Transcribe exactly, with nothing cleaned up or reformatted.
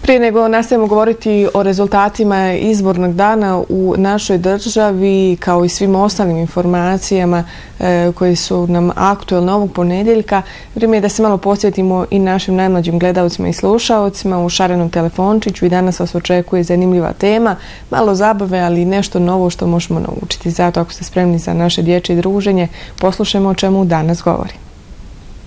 Prije nego nastavimo govoriti o rezultatima izbornog dana u našoj državi, kao i svim ostalim informacijama e, koje su nam aktuelne ovog ponedjeljka, vrijeme je da se malo podsjetimo i našim najmlađim gledalcima i slušaocima. U šarenom telefončiću i danas vas očekuje zanimljiva tema, malo zabave, ali i nešto novo što možemo naučiti. Zato ako ste spremni za naše dječje druženje, poslušajmo o čemu danas govori.